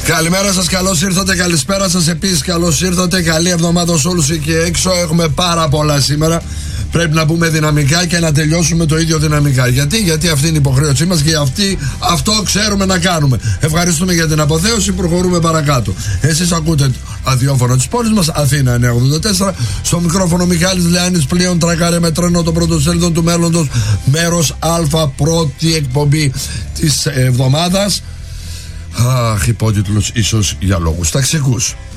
Καλημέρα σας, καλώς ήρθατε, καλησπέρα σας επίσης, καλώς ήρθατε. Καλή εβδομάδα σε όλους εκεί έξω. Έχουμε πάρα πολλά σήμερα. Πρέπει να πούμε δυναμικά και να τελειώσουμε το ίδιο δυναμικά. Γιατί αυτή είναι η υποχρέωσή μας και αυτό ξέρουμε να κάνουμε. Ευχαριστούμε για την αποθέωση, προχωρούμε παρακάτω. Εσείς ακούτε ραδιόφωνο της πόλης μας, Αθήνα 984. Στο μικρόφωνο Μιχάλης Λεάνης, πλέον τρακάρε με τρένο το πρωτοσέλιδο του μέλλοντος. Μέρος Α, πρώτη εκπομπή της εβδομάδας. Αχ, υπότιτλος ίσως για λόγους ταξικούς.